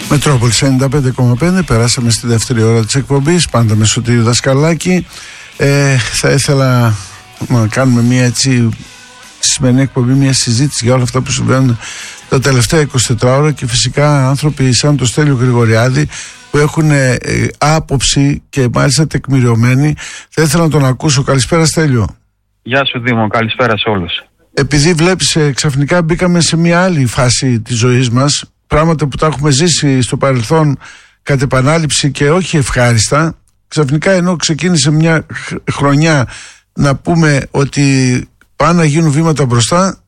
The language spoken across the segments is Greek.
Μετρόπολης 95,5. Περάσαμε στη δεύτερη ώρα της εκπομπής, πάντα με Σωτήρη Δασκαλάκη. Θα ήθελα να κάνουμε μια έτσι στη σημερινή εκπομπή μια συζήτηση για όλα αυτά που συμβαίνουν τα τελευταία 24 ώρα και φυσικά άνθρωποι σαν το Στέλιο Γρηγοριάδη που έχουν άποψη και μάλιστα τεκμηριωμένη. Θα ήθελα να τον ακούσω. Καλησπέρα, Στέλιο. Γεια σου, Δήμο, καλησπέρα σε όλους. Επειδή βλέπεις, ξαφνικά μπήκαμε σε μια άλλη φάση της ζωής μας, πράγματα που τα έχουμε ζήσει στο παρελθόν κατ' επανάληψη και όχι ευχάριστα. Ξαφνικά ενώ ξεκίνησε μια χρονιά να πούμε ότι πάνε να γίνουν βήματα μπροστά,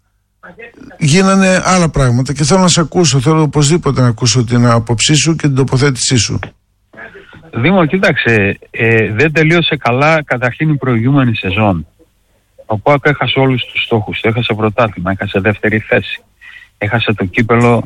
γίνανε άλλα πράγματα και θέλω να σε ακούσω, θέλω οπωσδήποτε να ακούσω την άποψή σου και την τοποθέτησή σου. Δήμο, κοίταξε, δεν τελείωσε καλά καταρχήν η προηγούμενη σεζόν. Ο ΠΑΟΚ έχασε όλους τους στόχους, έχασε πρωτάθλημα, έχασε δεύτερη θέση, έχασε το κύπελο,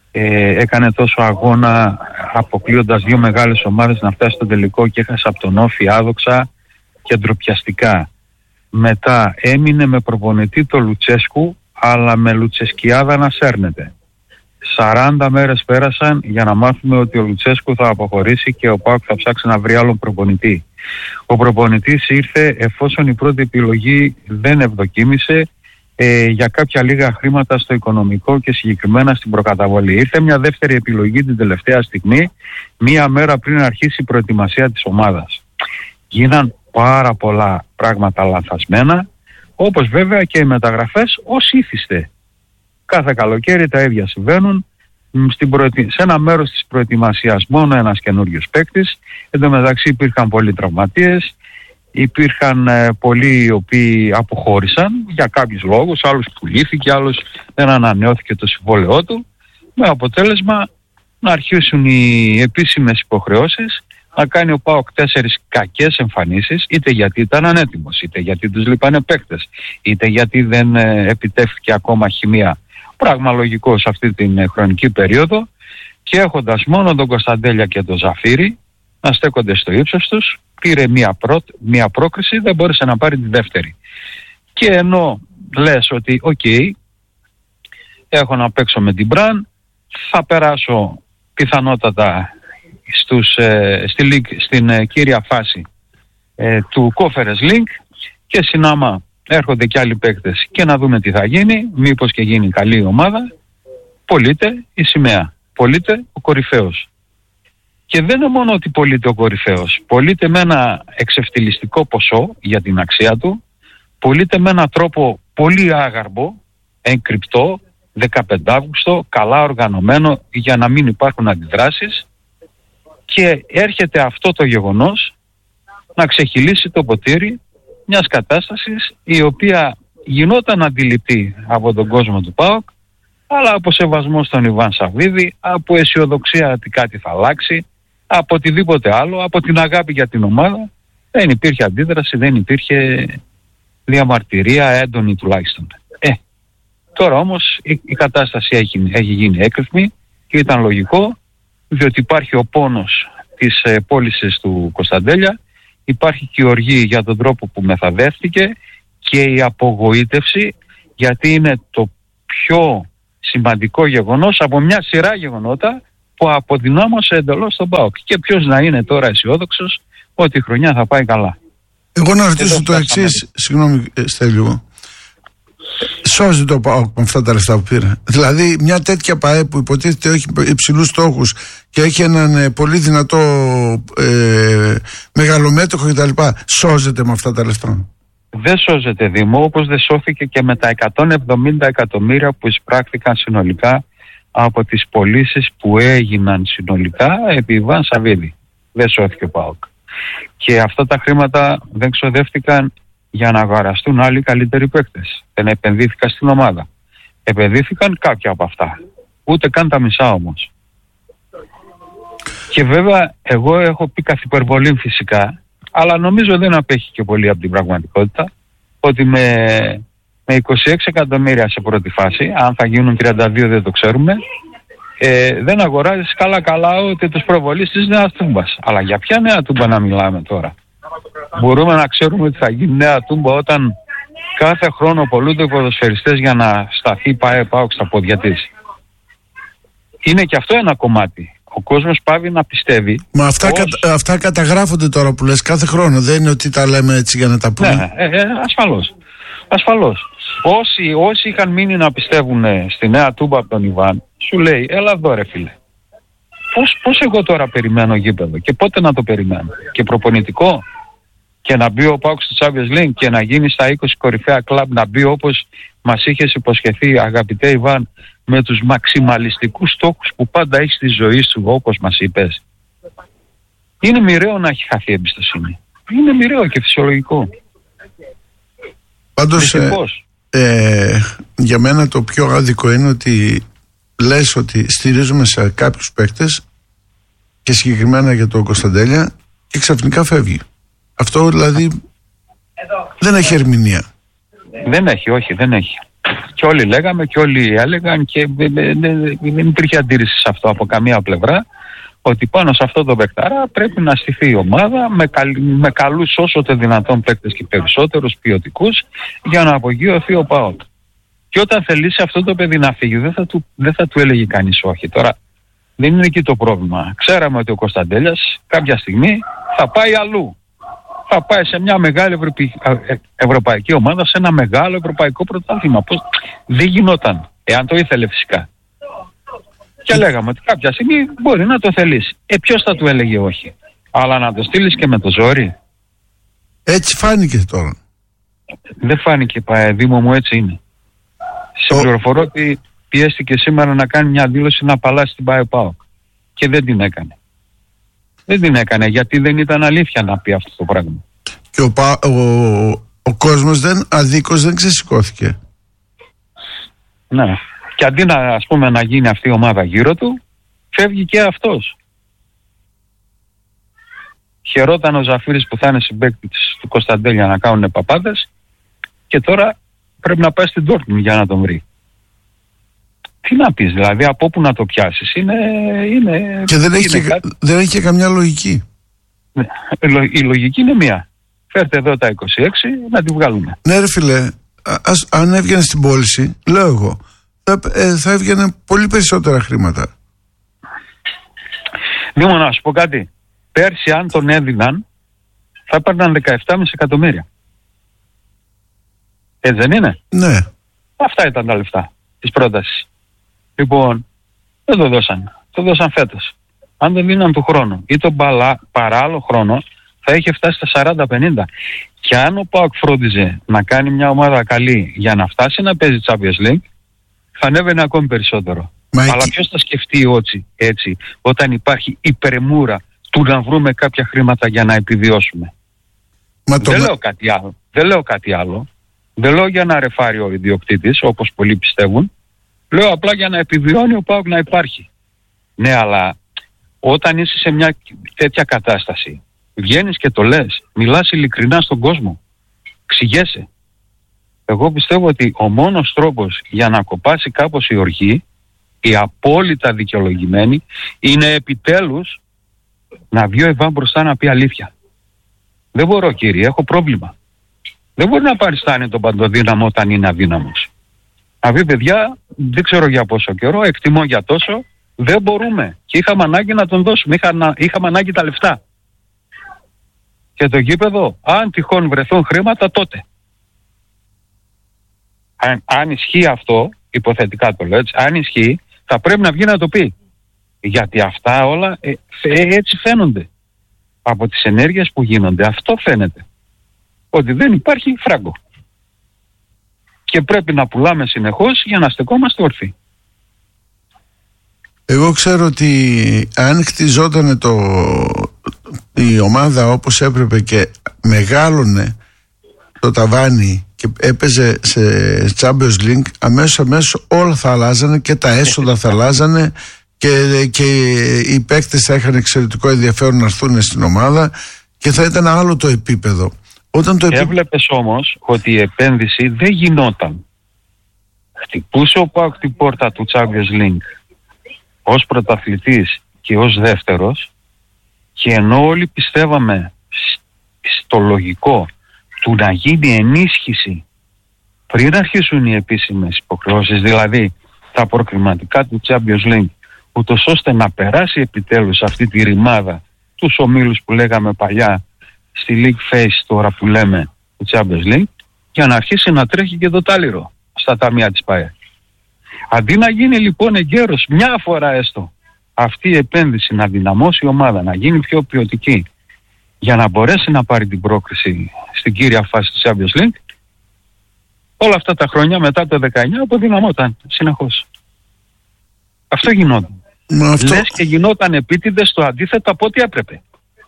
έκανε τόσο αγώνα αποκλείοντας δύο μεγάλες ομάδες να φτάσει στο τελικό και έχασε από τον Όφη άδοξα και ντροπιαστικά. Μετά έμεινε με προπονητή το Λουτσέσκου, αλλά με Λουτσεσκιάδα να σέρνεται. 40 μέρες πέρασαν για να μάθουμε ότι ο Λουτσέσκου θα αποχωρήσει και ο ΠΑΟΚ θα ψάξει να βρει άλλον προπονητή. Ο προπονητής ήρθε εφόσον η πρώτη επιλογή δεν ευδοκίμησε για κάποια λίγα χρήματα στο οικονομικό και συγκεκριμένα στην προκαταβολή. Ήρθε μια δεύτερη επιλογή την τελευταία στιγμή, μία μέρα πριν αρχίσει η προετοιμασία της ομάδας. Γίναν πάρα πολλά πράγματα λανθασμένα, όπως βέβαια και οι μεταγραφές ως ήθιστε. Κάθε καλοκαίρι τα ίδια συμβαίνουν. Σε ένα μέρος της προετοιμασίας μόνο ένας καινούριος παίκτης. Εν τω μεταξύ υπήρχαν πολλοί τραυματίες, υπήρχαν πολλοί οι οποίοι αποχώρησαν για κάποιους λόγους, άλλους πουλήθηκε, άλλους δεν ανανεώθηκε το συμβόλαιό του, με αποτέλεσμα να αρχίσουν οι επίσημες υποχρεώσεις, να κάνει ο ΠΑΟΚ 4 κακές εμφανίσεις, είτε γιατί ήταν ανέτοιμος, είτε γιατί τους λείπανε παίκτες, είτε γιατί δεν επιτεύχθηκε ακόμα χημεία. Πράγμα λογικό σε αυτή την χρονική περίοδο, και έχοντας μόνο τον Κωνσταντέλια και τον Ζαφύρη να στέκονται στο ύψος τους, πήρε μία πρόκριση, δεν μπόρεσε να πάρει τη δεύτερη. Και ενώ λες ότι έχω να παίξω με την Μπραν, θα περάσω πιθανότατα στην κύρια φάση του Conference League και συνάμα έρχονται και άλλοι παίκτες και να δούμε τι θα γίνει, μήπως και γίνει καλή ομάδα, πωλείται η σημαία, πωλείται ο κορυφαίος. Και δεν είναι μόνο ότι πωλείται ο κορυφαίος, πωλείται με ένα εξευτελιστικό ποσό για την αξία του, πωλείται με έναν τρόπο πολύ άγαρμπο, εγκρυπτό, 15 Αύγουστο, καλά οργανωμένο για να μην υπάρχουν αντιδράσεις, και έρχεται αυτό το γεγονός να ξεχυλήσει το ποτήρι μιας κατάστασης η οποία γινόταν αντιληπτή από τον κόσμο του ΠΑΟΚ, αλλά από σεβασμό στον Ιβάν Σαββίδη, από αισιοδοξία ότι κάτι θα αλλάξει, από οτιδήποτε άλλο, από την αγάπη για την ομάδα, δεν υπήρχε αντίδραση, δεν υπήρχε διαμαρτυρία έντονη τουλάχιστον. Τώρα όμως η κατάσταση έχει γίνει έκρηθμη και ήταν λογικό, διότι υπάρχει ο πόνος της πώλησης του Κωνσταντέλια, υπάρχει και η οργή για τον τρόπο που μεθαδεύτηκε και η απογοήτευση, γιατί είναι το πιο σημαντικό γεγονός από μια σειρά γεγονότα που αποδυνάμωσε εντελώς τον ΠΑΟΚ. Και ποιος να είναι τώρα αισιόδοξος ότι η χρονιά θα πάει καλά. Εγώ να ρωτήσω το εξής, συγγνώμη Στέλιο, σώζει το ΠΑΟΚ με αυτά τα λεφτά που πήρε? Δηλαδή μια τέτοια ΠΑΕ που υποτίθεται έχει υψηλούς στόχους και έχει έναν πολύ δυνατό μεγαλομέτωχο κτλ, σώζεται με αυτά τα λεφτά? Δεν σώζεται, Δήμο, όπως δεν σώθηκε και με τα 170 εκατομμύρια που εισπράχθηκαν συνολικά από τις πωλήσεις που έγιναν συνολικά επί Ιβάν Σαββίδη. Δεν σώθηκε ο ΠΑΟΚ. Και αυτά τα χρήματα δεν ξοδεύτηκαν για να αγοραστούν άλλοι καλύτεροι παίκτες. Δεν επενδύθηκαν στην ομάδα. Επενδύθηκαν κάποια από αυτά. Ούτε καν τα μισά όμως. Και βέβαια εγώ έχω πει καθ' υπερβολή φυσικά, αλλά νομίζω δεν απέχει και πολύ από την πραγματικότητα, ότι με 26 εκατομμύρια σε πρώτη φάση, αν θα γίνουν 32 δεν το ξέρουμε, δεν αγοράζεις καλά ότι τους προβολείς της Νέας Τούμπας. Αλλά για ποια Νέα Τούμπα να μιλάμε τώρα? Μπορούμε να ξέρουμε ότι θα γίνει Νέα Τούμπα όταν κάθε χρόνο πολλούνται οι ποδοσφαιριστές για να σταθεί ΠΑΟΚ στα πόδια της? Είναι και αυτό ένα κομμάτι. ο κόσμος πάβει να πιστεύει. Μα αυτά καταγράφονται τώρα που λες κάθε χρόνο, δεν είναι ότι τα λέμε έτσι για να τα πούμε. Ναι, ασφαλώς. Όσοι είχαν μείνει να πιστεύουν στη Νέα Τούμπα από τον Ιβάν, σου λέει, έλα εδώ ρε φίλε. Πώς εγώ τώρα περιμένω γήπεδο και πότε να το περιμένω? Και προπονητικό, και να μπει ο ΠΑΟΚ στο Champions League και να γίνει στα 20 κορυφαία κλαμπ, να μπει όπως μας είχες υποσχεθεί, αγαπητέ Ιβάν, με τους μαξιμαλιστικούς στόχους που πάντα έχει στη ζωή σου, όπως μας είπες. Είναι μοιραίο να έχει χαθεί εμπιστοσύνη. Είναι μοιραίο και φυσιολογικό. Πάντως για μένα το πιο άδικο είναι ότι λες ότι στηρίζουμε σε κάποιους παίκτες και συγκεκριμένα για τον Κωνσταντέλια και ξαφνικά φεύγει. Αυτό δηλαδή δεν έχει ερμηνεία. Δεν έχει. Και όλοι λέγαμε και όλοι έλεγαν και δεν υπήρχε αντίρρηση σε αυτό από καμία πλευρά, ότι πάνω σε αυτό το παικτάρα πρέπει να στηθεί η ομάδα με καλούς όσο το δυνατόν παίκτες και περισσότερους ποιοτικούς για να απογειωθεί ο ΠΑΟΚ. Και όταν θελήσει αυτό το παιδί να φύγει δεν θα του έλεγε κανείς όχι. Τώρα δεν είναι εκεί το πρόβλημα. Ξέραμε ότι ο Κωνσταντέλιας κάποια στιγμή θα πάει αλλού. Θα πάει σε μια μεγάλη ευρωπαϊκή ομάδα, σε ένα μεγάλο ευρωπαϊκό πρωτάθλημα. Δεν γινόταν, εάν το ήθελε φυσικά. Και λέγαμε ότι κάποια στιγμή μπορεί να το θελήσει. Ποιος θα του έλεγε όχι? Αλλά να το στείλεις και με το ζόρι. Έτσι φάνηκε τώρα. Δεν φάνηκε, Δήμο μου, έτσι είναι. Σε πληροφορώ ότι πιέστηκε σήμερα να κάνει μια δήλωση να απαλλάσει την ΠΑΟΚ. Και δεν την έκανε. Δεν την έκανε γιατί δεν ήταν αλήθεια να πει αυτό το πράγμα. Και ο κόσμος αδίκως δεν ξεσηκώθηκε. Ναι. Και αντί να γίνει αυτή η ομάδα γύρω του, φεύγει και αυτός. Χαιρόταν ο Ζαφύρης που θα είναι συμπαίκτης του Κωνσταντέλια να κάνουν παπάδες και τώρα πρέπει να πάει στην Ντόρτμουντ για να τον βρει. Τι να πεις, δηλαδή, από όπου να το πιάσεις, είναι και δεν έχει και καμιά λογική. Η λογική είναι μία. Φέρτε εδώ τα 26 να τη βγάλουμε. Ναι ρε φίλε, αν έβγαινε στην πώληση, λέω εγώ, θα έβγαινε πολύ περισσότερα χρήματα. Δήμο, να σου πω κάτι. Πέρσι αν τον έδιναν θα έπαιρναν 17,5 εκατομμύρια. Έτσι δεν είναι? Ναι. Αυτά ήταν τα λεφτά της πρότασης. Λοιπόν, δεν το δώσαν. Το δώσαν φέτος. Αν δεν δίναν του χρόνου ή τον παράλληλο χρόνο, θα είχε φτάσει στα 40-50. Και αν ο ΠΑΟΚ φρόντιζε να κάνει μια ομάδα καλή για να φτάσει να παίζει Champions League, θα ανέβαινε ακόμη περισσότερο. Αλλά ποιος θα σκεφτεί έτσι όταν υπάρχει η πρεμούρα του να βρούμε κάποια χρήματα για να επιβιώσουμε? Δεν λέω κάτι άλλο. Δεν λέω για να ρεφάρει ο ιδιοκτήτης, όπως πολλοί πιστεύουν. Λέω απλά για να επιβιώνει ο ΠΑΟΚ να υπάρχει. Ναι, αλλά όταν είσαι σε μια τέτοια κατάσταση, βγαίνεις και το λες, μιλάς ειλικρινά στον κόσμο, εξηγέσαι. Εγώ πιστεύω ότι ο μόνος τρόπος για να κοπάσει κάπως η οργή, η απόλυτα δικαιολογημένη, είναι επιτέλους να βγει ο Ιβάν μπροστά να πει αλήθεια. Δεν μπορώ, κύριε, έχω πρόβλημα. Δεν μπορεί να παριστάνει τον παντοδύναμο όταν είναι αδύναμος. Να πει, παιδιά, δεν ξέρω για πόσο καιρό, εκτιμώ για τόσο, δεν μπορούμε. Και είχαμε ανάγκη να τον δώσουμε, είχαμε ανάγκη τα λεφτά. Και το γήπεδο, αν τυχόν βρεθούν χρήματα, τότε. Αν ισχύει αυτό, υποθετικά το λέω έτσι, αν ισχύει, θα πρέπει να βγει να το πει. Γιατί αυτά όλα έτσι φαίνονται. Από τις ενέργειες που γίνονται, αυτό φαίνεται. Ότι δεν υπάρχει φράγκο. Και πρέπει να πουλάμε συνεχώς για να στεκόμαστε όρθιοι. Εγώ ξέρω ότι αν χτιζόταν η ομάδα όπως έπρεπε και μεγάλωνε το ταβάνι και έπαιζε σε Champions League, αμέσως όλα θα αλλάζανε και τα έσοδα θα αλλάζανε και οι παίκτες θα είχαν εξαιρετικό ενδιαφέρον να έρθουν στην ομάδα και θα ήταν άλλο το επίπεδο. Έβλεπες όμως ότι η επένδυση δεν γινόταν. Χτυπούσε ο ΠΑΟΚ την πόρτα του Champions League ως πρωταθλητής και ως δεύτερος, και ενώ όλοι πιστεύαμε στο λογικό του να γίνει ενίσχυση πριν αρχίσουν οι επίσημες υποχρεώσεις, δηλαδή τα προκριματικά του Champions League, ούτως ώστε να περάσει επιτέλους αυτή τη ρημάδα τους ομίλους που λέγαμε παλιά στη League Phase, τώρα που λέμε το Champions League, για να αρχίσει να τρέχει και το τάλιρο στα ταμεία της ΠΑΕ. Αντί να γίνει λοιπόν εγκαίρος μια φορά έστω αυτή η επένδυση, να δυναμώσει η ομάδα, να γίνει πιο ποιοτική, για να μπορέσει να πάρει την πρόκριση στην κύρια φάση του Champions League, όλα αυτά τα χρόνια μετά το 19 αποδυναμόταν συνεχώς. Αυτό γινόταν. Λες και γινόταν επίτηδες το αντίθετο από ό,τι έπρεπε.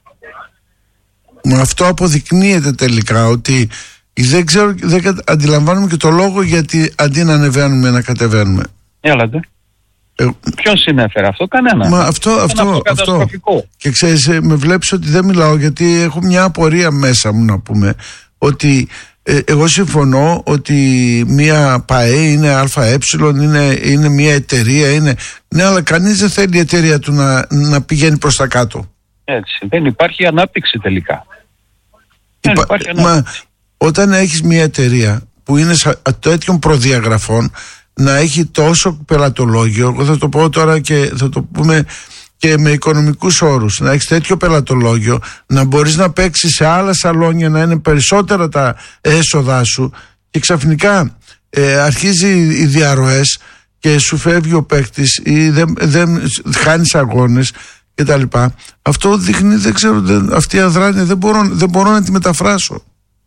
Μα αυτό αποδεικνύεται τελικά, ότι δεν αντιλαμβάνουμε και το λόγο γιατί αντί να ανεβαίνουμε να κατεβαίνουμε. Έλατε. Ποιος συνέφερε αυτό? Κανένα. Μα αυτό. Και ξέρεις, με βλέπεις ότι δεν μιλάω γιατί έχω μια απορία μέσα μου, να πούμε ότι εγώ συμφωνώ ότι μια ΠΑΕ είναι ΑΕ, είναι μια εταιρεία, ναι, αλλά κανείς δεν θέλει η εταιρεία του να πηγαίνει προς τα κάτω. Έτσι, δεν υπάρχει ανάπτυξη τελικά. Μα όταν έχεις μια εταιρεία που είναι τέτοιων προδιαγραφών, να έχει τόσο πελατολόγιο, εγώ θα το πω τώρα και θα το πούμε και με οικονομικούς όρους, να έχεις τέτοιο πελατολόγιο, να μπορείς να παίξεις σε άλλα σαλόνια, να είναι περισσότερα τα έσοδά σου, και ξαφνικά αρχίζει οι διαρροές και σου φεύγει ο παίκτης ή δεν χάνεις αγώνες κτλ. Αυτό δείχνει, δεν ξέρω, αυτή η αδράνεια δεν μπορώ να τη μεταφράσω.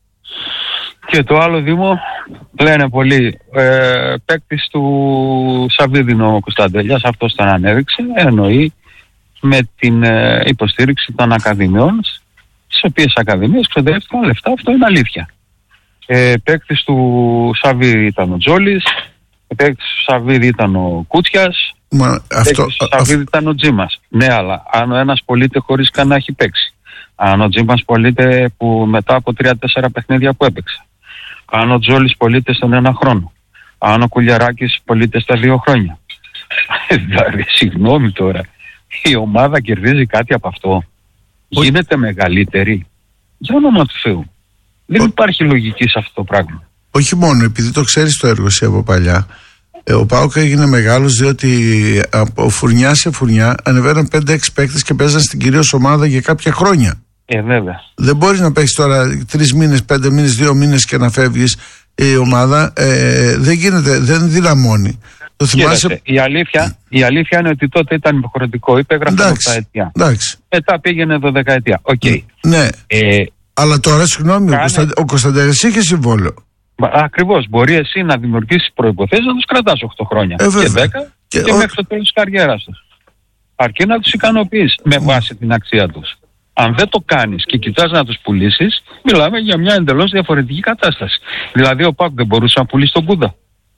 Και το άλλο, Δήμο, λένε πολλοί, παίκτης του Σαββίδινο ο Κωνσταντέλιας, αυτός τον ανέδειξε, εννοεί με την υποστήριξη των ακαδημιών, στις οποίες ακαδημίες ξοδεύτηκαν λεφτά, αυτό είναι αλήθεια. Παίκτης του Σαββίδη ήταν ο Τζόλης, παίκτης του Σαββίδη ήταν ο Κούτσιας, παίκτης του Σαββίδη ήταν ο Τζίμας. Ναι, αλλά αν ο ένας πωλείται χωρίς καν να έχει παίξει, αν ο Τζίμας πωλείται που μετά από 3-4 παιχνίδια που έπαιξε, αν ο Τζόλης πωλείται στον 1 χρόνο, αν ο Κουλιαράκης πωλείται στα 2 χρόνια, δηλαδή συγγνώμη τώρα, η ομάδα κερδίζει κάτι από αυτό? Γίνεται μεγαλύτερη? Για όνομα του Θεού, δεν υπάρχει λογική σε αυτό το πράγμα. Όχι μόνο επειδή το ξέρεις το έργο εσύ από παλιά, ο ΠΑΟΚ έγινε μεγάλος διότι από φουρνιά σε φουρνιά ανεβαίναν 5-6 παίκτες και παίζαν στην κυρίως ομάδα για κάποια χρόνια. Βέβαια. Δεν μπορείς να παίξεις τώρα 3 μήνες, 5 μήνες, 2 μήνες και να φεύγεις. Η ομάδα δεν γίνεται, δεν δυναμώνει. Το θυμάσαι... η αλήθεια είναι ότι τότε ήταν υποχρεωτικό, υπέγραφε 8 ετία. Μετά πήγαινε 12 ετία. Okay. Ναι. Αλλά τώρα, συγγνώμη, ο Κωνσταντέλιας είχε συμβόλαιο. Ακριβώς. Μπορεί εσύ να δημιουργήσεις προϋποθέσεις να τους κρατάς 8 χρόνια και 10 και μέχρι το τέλος της καριέρας τους. Αρκεί να τους ικανοποιείς με βάση την αξία τους. Αν δεν το κάνεις και κοιτάς να τους πουλήσεις, μιλάμε για μια εντελώς διαφορετική κατάσταση. Δηλαδή ο ΠΑΟΚ δεν μπορούσε να πουλήσει τον Κούδα.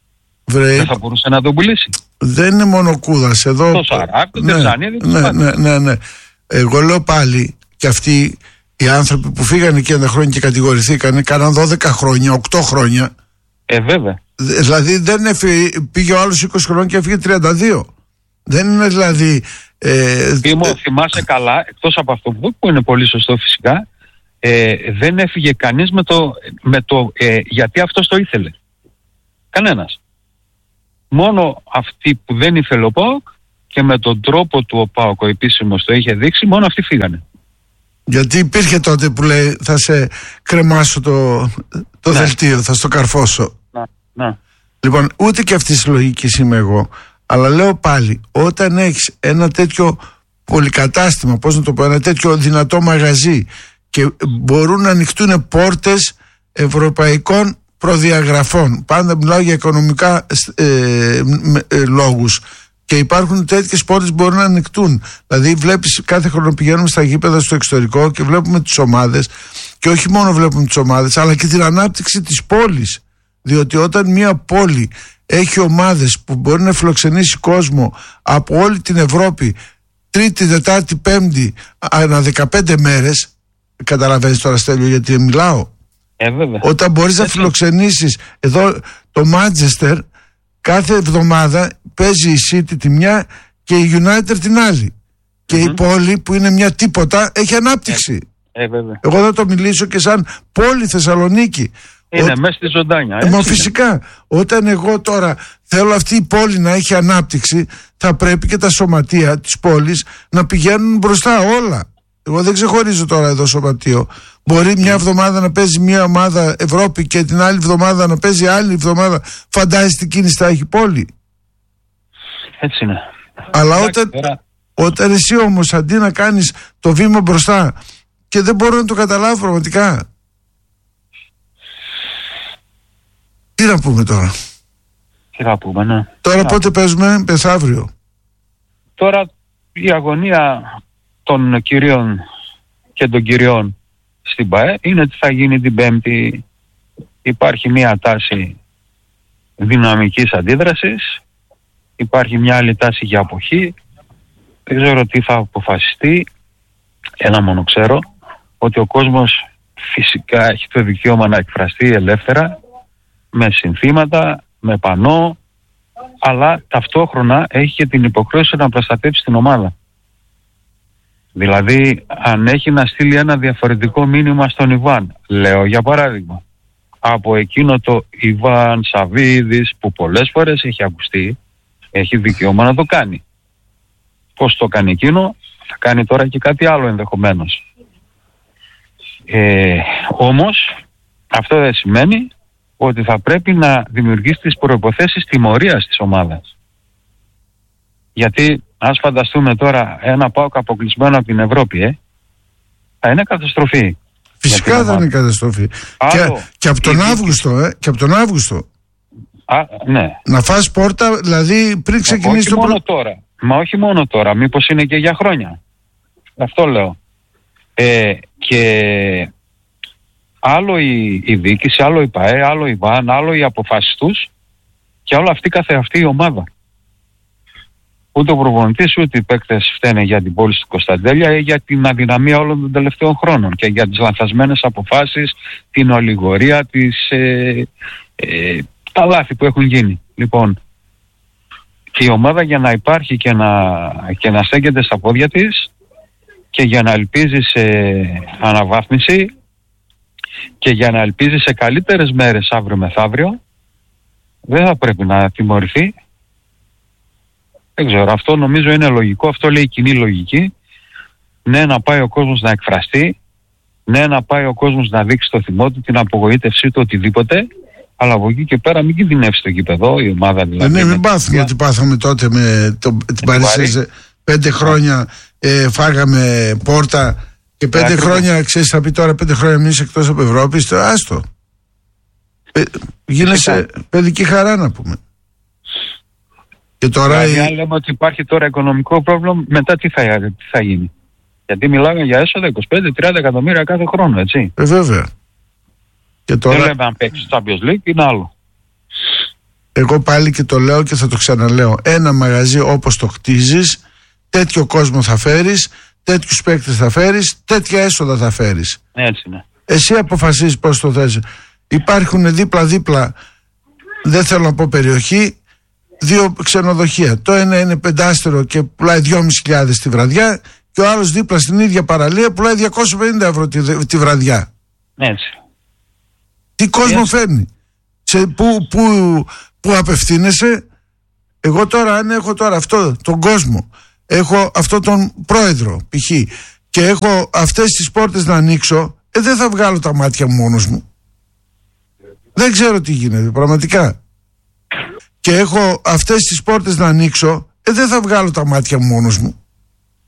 Δεν θα μπορούσε να τον πουλήσει. Δεν είναι μόνο ο Κούδας εδώ. Το Σαράκ, το Τερζανίδη. Ναι. Εγώ λέω πάλι, και αυτοί οι άνθρωποι που φύγανε εκεί ένα χρόνια και κατηγορηθήκανε, κάναν 12 χρόνια, 8 χρόνια. Βέβαια. Δηλαδή δεν πήγε ο άλλος 20 χρόνια και έφυγε 32. Δεν είναι δηλαδή... θυμάσαι καλά, εκτός από αυτό που είναι πολύ σωστό φυσικά, δεν έφυγε κανείς με το γιατί αυτός το ήθελε. Κανένας. Μόνο αυτοί που δεν ήθελε ο ΠΑΟΚ και με τον τρόπο του ο ΠΑΟΚ ο επίσημος το είχε δείξει, μόνο αυτοί φύγανε. Γιατί υπήρχε τότε που λέει θα σε κρεμάσω το δελτίο, θα στο καρφώσω. Να. Λοιπόν, ούτε και αυτής της λογικής είμαι εγώ. Αλλά λέω πάλι, όταν έχεις ένα τέτοιο πολυκατάστημα, πώς να το πω, ένα τέτοιο δυνατό μαγαζί και μπορούν να ανοιχτούν πόρτες ευρωπαϊκών προδιαγραφών, πάντα μιλάω για οικονομικά λόγους, και υπάρχουν τέτοιες πόρτες που μπορούν να ανοιχτούν. Δηλαδή βλέπεις, κάθε χρόνο πηγαίνουμε στα γήπεδα στο εξωτερικό και βλέπουμε τις ομάδες, και όχι μόνο βλέπουμε τις ομάδες αλλά και την ανάπτυξη της πόλης, διότι όταν μια πόλη έχει ομάδες που μπορεί να φιλοξενήσει κόσμο από όλη την Ευρώπη, Τρίτη, Τετάρτη, Πέμπτη, ανά 15 μέρες, καταλαβαίνεις τώρα, Στέλιο, γιατί μιλάω. Όταν μπορείς να φιλοξενήσεις εδώ το Μάντσεστερ, κάθε εβδομάδα παίζει η City τη μια και η United την άλλη. Και η πόλη που είναι μια τίποτα έχει ανάπτυξη. Εγώ θα το μιλήσω και σαν πόλη Θεσσαλονίκη. Είναι μέσα στη ζωντάνια. Μα φυσικά, όταν εγώ τώρα θέλω αυτή η πόλη να έχει ανάπτυξη, θα πρέπει και τα σωματεία της πόλης να πηγαίνουν μπροστά όλα. Εγώ δεν ξεχωρίζω τώρα εδώ σωματείο. Μπορεί μια εβδομάδα να παίζει μια ομάδα Ευρώπη και την άλλη εβδομάδα να παίζει άλλη εβδομάδα. Φαντάζεσαι τι κίνηση θα έχει πόλη. Έτσι είναι. Αλλά όταν εσύ όμως αντί να κάνεις το βήμα μπροστά, και δεν μπορώ να το καταλάβω πραγματικά. Τι να πούμε τώρα. Τι να πούμε, ναι. Τώρα πότε παίζουμε, μεθαύριο. Τώρα η αγωνία των κυρίων και των κυριών στην ΠΑΕ είναι ότι θα γίνει την Πέμπτη. Υπάρχει μια τάση δυναμικής αντίδρασης, υπάρχει μια άλλη τάση για αποχή. Δεν ξέρω τι θα αποφασιστεί. Ένα μόνο ξέρω, ότι ο κόσμος φυσικά έχει το δικαίωμα να εκφραστεί ελεύθερα, με συνθήματα, με πανό, αλλά ταυτόχρονα έχει και την υποχρέωση να προστατεύσει την ομάδα. Δηλαδή, αν έχει να στείλει ένα διαφορετικό μήνυμα στον Ιβάν, λέω για παράδειγμα, από εκείνο το Ιβάν Σαββίδης που πολλές φορές έχει ακουστεί, έχει δικαίωμα να το κάνει. Πώς το κάνει εκείνο, θα κάνει τώρα και κάτι άλλο ενδεχομένως. Όμως, αυτό δεν σημαίνει ότι θα πρέπει να δημιουργήσει τις προϋποθέσεις τιμωρίας της ομάδας. Γιατί ας φανταστούμε τώρα ένα ΠΑΟΚ αποκλεισμένο από την Ευρώπη, θα είναι καταστροφή. Φυσικά θα είναι καταστροφή. Και από τον Αύγουστο, και από τον Αύγουστο. Ναι. Να φας πόρτα, δηλαδή πριν ξεκινήσει όχι μόνο τώρα. Μα όχι μόνο τώρα, μήπως είναι και για χρόνια. Αυτό λέω. Και άλλο η διοίκηση, άλλο η ΠΑΕ, άλλο η ΒΑΝ, άλλο οι αποφάσεις τους και άλλο αυτή καθεαυτή η ομάδα. Ούτε ο προπονητής ούτε οι παίκτες φταίνε για την πόλη του Κωνσταντέλια ή για την αδυναμία όλων των τελευταίων χρόνων και για τις λανθασμένες αποφάσεις, την ολιγορία, τα λάθη που έχουν γίνει. Λοιπόν, η ομάδα για να υπάρχει και να στέκεται στα πόδια της και για να ελπίζει σε αναβάθμιση και για να ελπίζει σε καλύτερες μέρες αύριο μεθαύριο, δεν θα πρέπει να τιμωρηθεί. Δεν ξέρω, αυτό νομίζω είναι λογικό, αυτό λέει η κοινή λογική. Ναι, να πάει ο κόσμος να εκφραστεί, ναι, να πάει ο κόσμος να δείξει το θυμό του, την απογοήτευσή του, οτιδήποτε, αλλά από εκεί και πέρα μην κινδυνεύσει το γήπεδο, η ομάδα δηλαδή. Ναι, μην πάθουμε ότι πάθαμε τότε με την Παρισέζε. 5 χρόνια φάγαμε πόρτα και 5 χρόνια, ξέρεις, θα πει τώρα 5 χρόνια μείνεις εκτός από Ευρώπη, άστο. Γίνεσαι παιδική χαρά να πούμε. Και τώρα δηλαδή, αν λέμε ότι υπάρχει τώρα οικονομικό πρόβλημα, μετά τι θα γίνει. Γιατί μιλάμε για έσοδα 25-30 εκατομμύρια κάθε χρόνο, έτσι. Βέβαια. Και τώρα... Δεν λέμε αν παίξει το Champions League, είναι άλλο. Εγώ πάλι και το λέω και θα το ξαναλέω. Ένα μαγαζί όπως το χτίζεις, τέτοιο κόσμο θα φέρεις, τέτοιους παίκτες θα φέρεις, τέτοια έσοδα θα φέρεις. Έτσι είναι. Εσύ αποφασίζεις πώς το θες. Υπάρχουν δίπλα-δίπλα, δεν θέλω να πω περιοχή, 2 ξενοδοχεία. Το ένα είναι 5άστερο και πουλάει 2.500 τη βραδιά και ο άλλος δίπλα στην ίδια παραλία πουλάει 250 ευρώ τη βραδιά. Έτσι. Τι κόσμο φέρνει. Πού απευθύνεσαι. Εγώ τώρα, αν έχω τώρα αυτό τον κόσμο, έχω αυτό τον πρόεδρο π.χ. και έχω αυτές τις πόρτες να ανοίξω, δεν θα βγάλω τα μάτια μου μόνος μου. Δεν ξέρω τι γίνεται πραγματικά. Και έχω αυτές τις πόρτες να ανοίξω, δεν θα βγάλω τα μάτια μου μόνος μου.